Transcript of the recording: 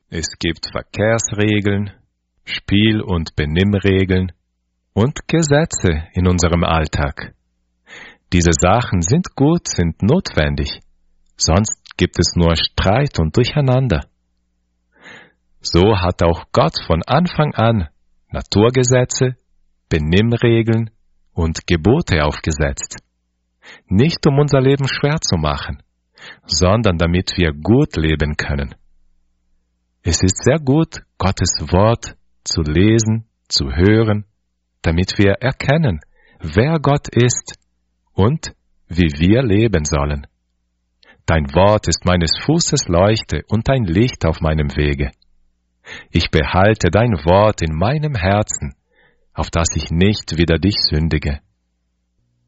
Es gibt Verkehrsregeln, Spiel- und Benimmregeln und Gesetze in unserem Alltag. Diese Sachen sind gut, sind notwendig, sonst gibt es nur Streit und Durcheinander. So hat auch Gott von Anfang an Naturgesetze, Benimmregeln und Gebote aufgesetzt. Nicht um unser Leben schwer zu machen, sondern damit wir gut leben können. Es ist sehr gut, Gottes Wort zu lesen, zu hören, damit wir erkennen, wer Gott ist und wie wir leben sollen. Dein Wort ist meines Fußes Leuchte und ein Licht auf meinem Wege. Ich behalte dein Wort in meinem Herzen, auf dass ich nicht wider dich sündige.